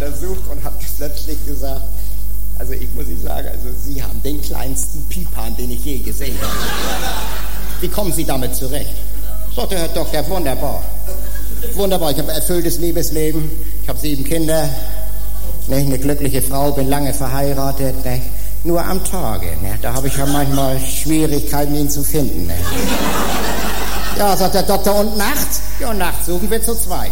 untersucht und hat plötzlich gesagt, also ich muss Ihnen sagen, also Sie haben den kleinsten Piephahn, den ich je gesehen habe. Wie kommen Sie damit zurecht? Sagt der Herr Doktor, wunderbar. Wunderbar, ich habe ein erfülltes Liebesleben, ich habe 7 Kinder, eine glückliche Frau, bin lange verheiratet, nur am Tage, da habe ich ja manchmal Schwierigkeiten, ihn zu finden. Ja, sagt der Doktor, und nachts? Ja, nachts suchen wir zu zweit.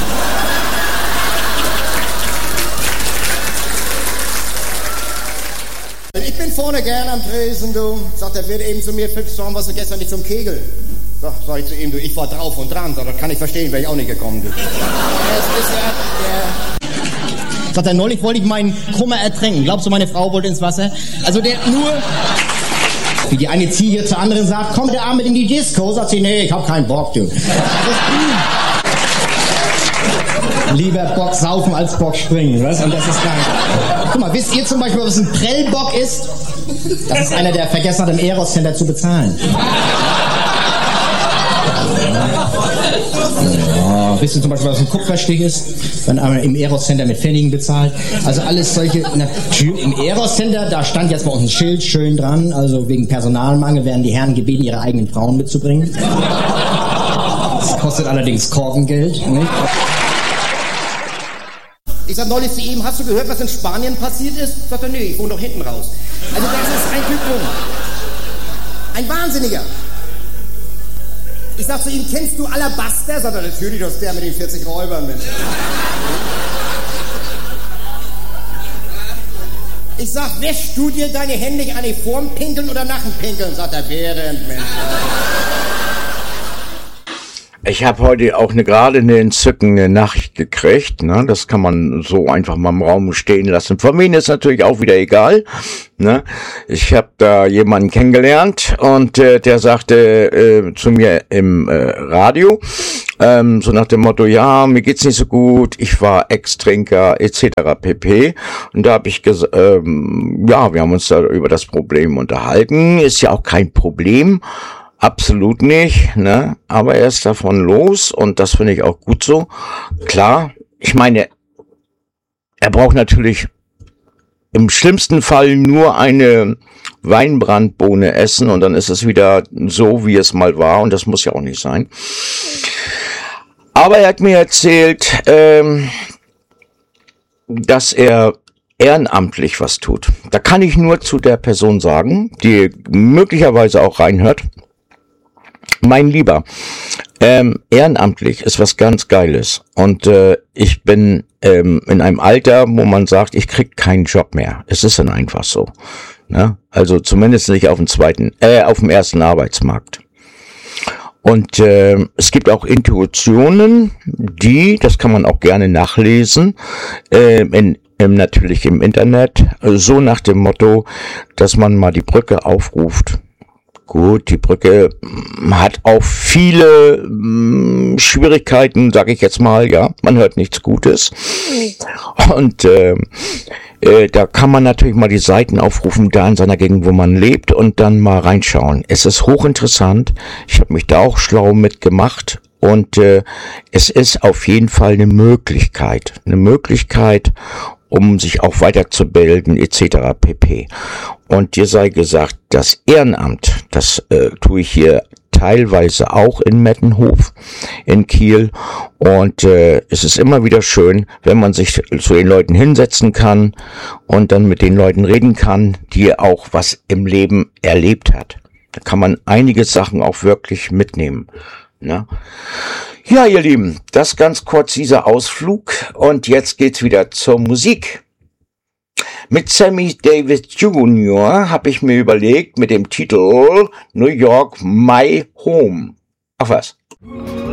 Ich bin vorne gern am Tresen, du. Sagt er, wird eben zu mir, Fips, warum warst du gestern nicht zum Kegeln? Sag ich zu ihm, du, ich war drauf und dran. Sagt, das kann ich verstehen, wäre ich auch nicht gekommen, du. Sagt er, neulich wollte ich meinen Kummer ertränken. Glaubst du, meine Frau wollte ins Wasser? Also der nur... Wie die eine Ziege zur anderen sagt, komm der Arm mit in die Disco. Sagt sie, nee, ich hab keinen Bock, du. Lieber Bock saufen als Bock springen, was? Und das ist krank. Guck mal, wisst ihr zum Beispiel, was ein Prellbock ist? Das ist einer, der vergessen hat, im Eros-Center zu bezahlen. Ja, wisst ihr zum Beispiel, was ein Kupferstich ist? Wenn einer im Eros-Center mit Pfennigen bezahlt. Also alles solche... Im Eros-Center, da stand jetzt bei uns ein Schild schön dran, also wegen Personalmangel werden die Herren gebeten, ihre eigenen Frauen mitzubringen. Das kostet allerdings Korkengeld, nicht? Ich sag neulich zu ihm, hast du gehört, was in Spanien passiert ist? Sagt er, nee, ich wohne doch hinten raus. Also das ist ein Typ, ein Wahnsinniger. Ich sag zu ihm, kennst du Alabaster? Sagt er, natürlich, das ist der mit den 40 Räubern, Mensch. Ich sag, wäschst du dir deine Hände eigentlich vorm Pinkeln oder nach dem Pinkeln? Sagt er, während, Mensch. Ich habe heute auch gerade eine entzückende Nachricht gekriegt, ne? Das kann man so einfach mal im Raum stehen lassen. Von mir ist natürlich auch wieder egal, ne? Ich habe da jemanden kennengelernt und der sagte zu mir im Radio, so nach dem Motto, ja, mir geht's nicht so gut, ich war Ex-Trinker etc. pp. Und da habe ich gesagt, ja, wir haben uns da über das Problem unterhalten, ist ja auch kein Problem. Absolut nicht, ne? Aber er ist davon los und das finde ich auch gut so. Klar, ich meine, er braucht natürlich im schlimmsten Fall nur eine Weinbrandbohne essen und dann ist es wieder so, wie es mal war und das muss ja auch nicht sein. Aber er hat mir erzählt, dass er ehrenamtlich was tut. Da kann ich nur zu der Person sagen, die möglicherweise auch reinhört. Mein Lieber, ehrenamtlich ist was ganz Geiles und ich bin in einem Alter, wo man sagt, ich krieg keinen Job mehr. Es ist dann einfach so, ne? Also zumindest nicht auf dem ersten Arbeitsmarkt. Und es gibt auch Intuitionen, das kann man auch gerne nachlesen, natürlich im Internet, so nach dem Motto, dass man mal die Brücke aufruft. Gut, die Brücke hat auch viele Schwierigkeiten, sage ich jetzt mal, ja, man hört nichts Gutes. Und da kann man natürlich mal die Seiten aufrufen, da in seiner Gegend, wo man lebt und dann mal reinschauen. Es ist hochinteressant, ich habe mich da auch schlau mitgemacht und es ist auf jeden Fall eine Möglichkeit, um sich auch weiterzubilden etc. pp. Und dir sei gesagt, das Ehrenamt, das tue ich hier teilweise auch in Mettenhof in Kiel und es ist immer wieder schön, wenn man sich zu den Leuten hinsetzen kann und dann mit den Leuten reden kann, die auch was im Leben erlebt hat. Da kann man einige Sachen auch wirklich mitnehmen. Ne? Ja, ihr Lieben, das ganz kurz dieser Ausflug und jetzt geht's wieder zur Musik. Mit Sammy Davis Jr. habe ich mir überlegt mit dem Titel New York My Home. Auf was?